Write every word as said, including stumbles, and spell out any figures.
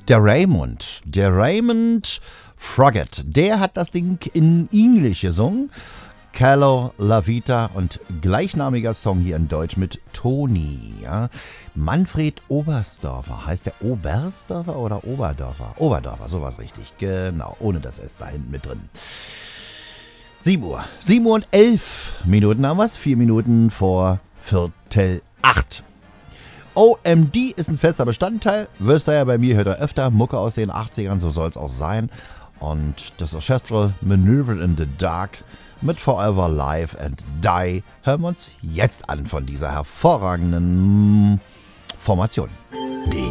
Der Raymond, der Raymond Froggatt, der hat das Ding in Englisch gesungen. Calo La Vita und gleichnamiger Song hier in Deutsch mit Toni. Ja. Manfred Oberstdorfer. Heißt der Oberstdorfer oder Oberdorfer? Oberdorfer, sowas richtig. Genau, ohne das S da hinten mit drin. sieben Uhr. sieben Uhr und elf Minuten haben wir es. Vier Minuten vor Viertel acht. O M D ist ein fester Bestandteil. Wirst du ja bei mir, hört er öfter. Mucke aus den achtzigern, so soll es auch sein. Und das Orchestral Maneuver in the Dark mit Forever Live and Die hören wir uns jetzt an von dieser hervorragenden Formation.